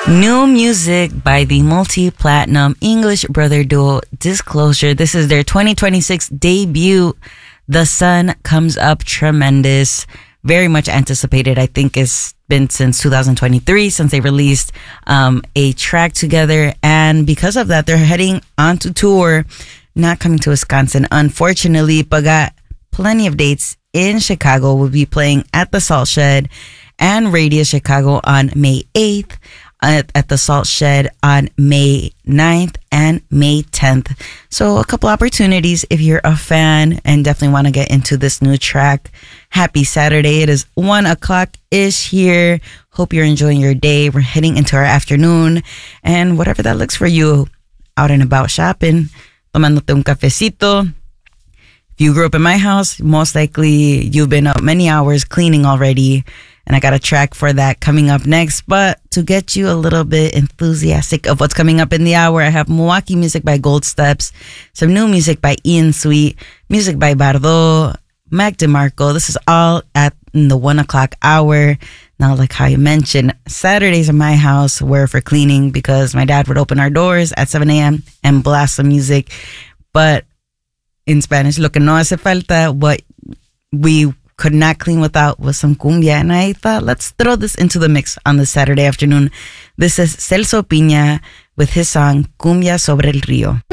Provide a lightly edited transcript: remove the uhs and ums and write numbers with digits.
New music by the multi-platinum English brother duo Disclosure. This is their 2026 debut. The Sun Comes Up Tremendous. Very much anticipated. I think it's been since 2023 since they released a track together. And because of that, they're heading onto tour, not coming to Wisconsin, unfortunately, but got plenty of dates in Chicago. We'll be playing at the Salt Shed and Radius Chicago on May 8th. At the Salt Shed on May 9th and May 10th. So a couple opportunities if you're a fan and definitely want to get into this new track. Happy Saturday. It is 1 o'clock-ish here. Hope you're enjoying your day. We're heading into our afternoon and whatever that looks for you. Out and about shopping, tomándote un cafecito. If you grew up in my house, most likely you've been up many hours cleaning already. And I got a track for that coming up next. But to get you a little bit enthusiastic of what's coming up in the hour, I have Milwaukee music by Gold Steps, some new music by Ian Sweet, music by Bardot, Mac DeMarco. This is all in the 1 o'clock hour. Now, like how you mentioned, Saturdays in my house were for cleaning because my dad would open our doors at 7 a.m. and blast some music. But in Spanish, lo que no hace falta, what we could not clean without was some cumbia. And I thought, let's throw this into the mix on this Saturday afternoon. This is Celso Piña with his song Cumbia sobre el Río.